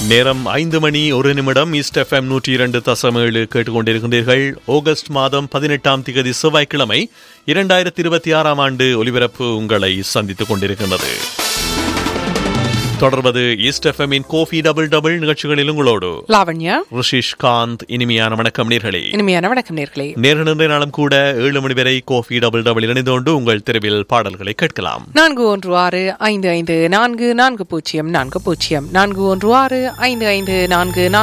நேரம் 5 மணி 1 நிமிடம். East FM 102.7 கேட்டுக்கொண்டிருக்கின்றீர்கள். ஆகஸ்ட் மாதம் 18ஆம் தேதி செவ்வாய்க்கிழமை 2026ஆம் ஆண்டு ஒலிபரப்பு உங்களை சந்தித்துக் கொண்டிருக்கின்றது. தொடர்வது ஈஸ்ட் எஃப்எம்மின் கோஃபி டபுள் டபுள் நிகழ்ச்சிகளில் உங்களோடு லாவண்யா, ரிஷிஷ் காந்த். இனிமையான வணக்கம் நேர்களே. இனிமையான வணக்கம் நேர்களே. நேர நாளும் கூட 7 மணி வரை கோஃபி டபுள் டபுள் இணைந்து கொண்டு உங்கள் தெருவில் பாடல்களை கேட்கலாம். 416-5544-4040 416-5544-40